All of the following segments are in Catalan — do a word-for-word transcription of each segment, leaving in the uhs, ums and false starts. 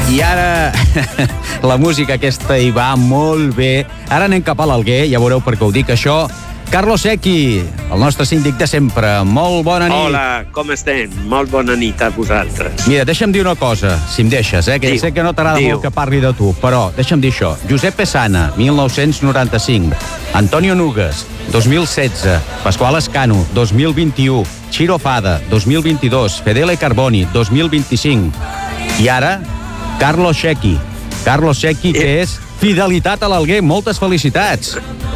I ara la música aquesta hi va molt bé. Ara anem cap a l'Alguer, ja veureu per què ho dic això. Carlos Secchi, el nostre síndic de sempre. Molt bona nit. Hola, com estem? Molt bona nit a vosaltres. Mira, deixa'm dir una cosa, si em deixes, eh? que Diu, sé que no t'agrada diu. molt que parli de tu, però deixa'm dir això. Josep Pesana, mil nou-cents noranta-cinc. Antonio Nugas, dos mil setze. Pasqual Escano, dos mil vint-i-u. Chiro Fada, dos mil vint-i-dos. Fedele Carboni, dos mil vint-i-cinc. I ara, Carlos Secchi. Carlos Secchi, que és fidelitat a l'Alguer. Moltes felicitats.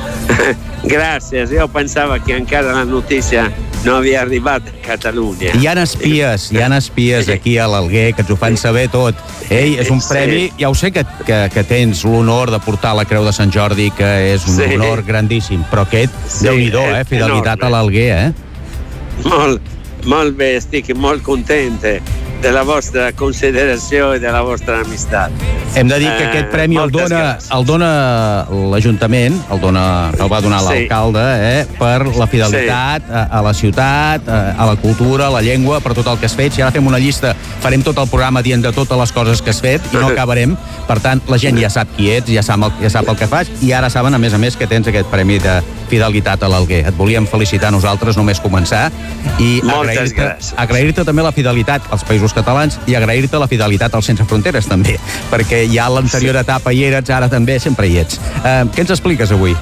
Gràcies, jo pensava que encara la notícia no havia arribat a Catalunya. Hi ha espies, hi ha espies aquí a l'Alguer que ens ho fan saber tot. Ei, és un Sí. premi, ja ho sé que, que, que tens l'honor de portar la Creu de Sant Jordi, que és un Sí. honor grandíssim, però aquest, Sí, Déu-n'hi-do, eh? és Fidelitat enorme. a l'Alguer, eh? Molt, molt bé, estic molt content de la vostra consideració i de la vostra amistat. Hem de dir que aquest premi el moltes dona, gràcies. el dona l'Ajuntament, el, dona, el va donar Sí. l'alcalde, eh, per la fidelitat a, a la ciutat, a, a la cultura, a la llengua, per tot el que has fet. Si ara fem una llista, farem tot el programa dient de totes les coses que has fet i no acabarem. Per tant, la gent ja sap qui ets, ja sap el, ja sap el que fas i ara saben, a més a més, que tens aquest premi de fidelitat a l'Alguer. Et volíem felicitar a nosaltres, només començar, i Moltes agrair-te gràcies. agrair-te també la fidelitat als Països Catalans i agrair-te la fidelitat als Sense Fronteres, també, perquè ja a l'anterior etapa hi eres, ara també sempre hi ets. Uh, què ens expliques avui?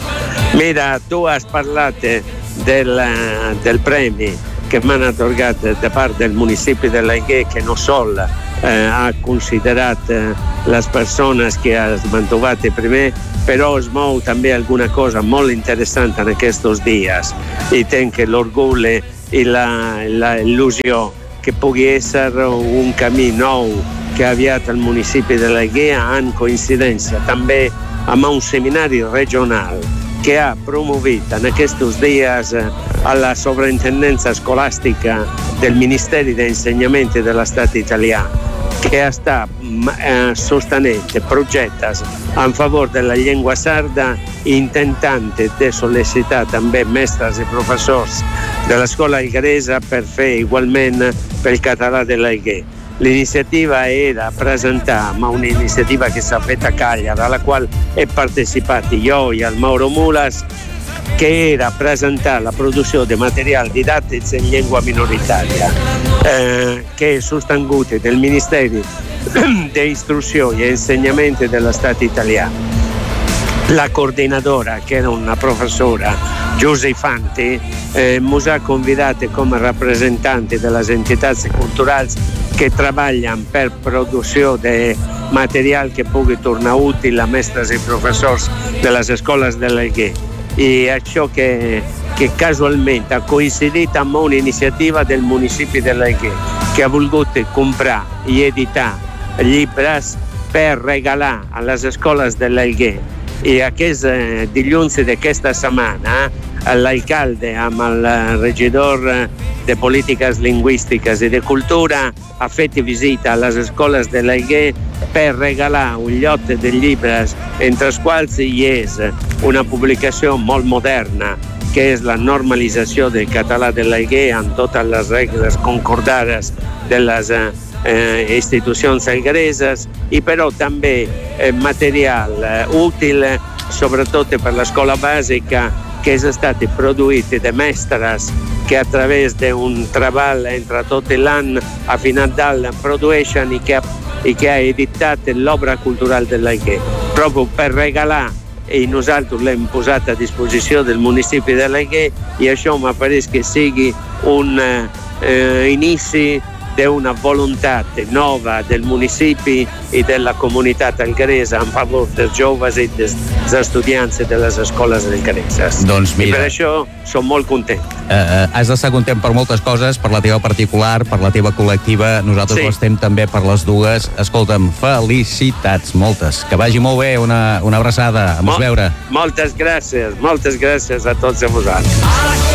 Mira, tu has parlat del, del premi que m'han atorgat de part del municipi de l'Alguer, que no sol eh, ha considerat eh, les persones que has mantuvat primer, però es mou també alguna cosa molt interessant en aquests dies i tenc l'orgull i la, la il·lusió que pugui ser un camí nou que aviat el municipi de l'Alguer, en coincidència també amb un seminari regional que ha promovit en aquests dies a la sovrintendenza escolàstica del Ministeri d'Ensenyament de l'Estat italià, que està eh, sostenent projectes en favor de la llengua sarda, intentant de sol·licitar també mestres i professors de l'escola algueresa per fer igualment pel català de l'Alguer. L'iniziativa era presentar una iniziativa che s'ha fet a Cagliari, alla quale he partecipato io e al Mauro Mulas, che era presentare la produzione di materiali didattici in lingua minoritaria, eh, che è sostenuta del Ministero di Istruzione e Insegnamento dello Stato italiano. La coordinadora, che era una professora, Giuseppe Fanti, eh, ci ha convidato come rappresentanti delle entità culturali che lavorano per produzione di materiale che pugui tornare utile a mestres i professors de les escoles de l'Alguer. I això che, che casualmente ha coincidit amb una iniziativa del municipi de l'Alguer, che ha volgut comprar i editar llibres per regalar a les escoles de l'Alguer. I aquest eh, dilluns d'aquesta setmana eh, l'alcalde amb el regidor de Polítiques Lingüístiques i de Cultura ha fet visita a les escoles de l'Alguer per regalar un llot de llibres, entre els quals hi és una publicació molt moderna, que és la normalització del català de l'Alguer amb totes les regles concordades de les eh, Eh, institucions alguereses, i però també eh, material eh, útil sobretot per l'escola bàsica, que és estat produït de mestres que a través d'un treball entre tot l'any a final d'any produeixen i que, i que ha editat l'obra cultural de l'Alguer, proprio per regalar, i nosaltres l'hem posat a disposició del municipi de l'Alguer, i això m'apareix que sigui un eh, inici d'una voluntat nova del municipi i della comunitat algueresa en favor dels joves i dels estudiants de les escoles alguereses. Doncs mira, I per això som molt contents. Eh, eh, has d'estar content per moltes coses, per la teva particular, per la teva col·lectiva. Nosaltres Sí. ho estem també per les dues. Escolta'm, felicitats, moltes. Que vagi molt bé, una, una abraçada. A mos veure. Moltes gràcies, moltes gràcies a tots a vosaltres.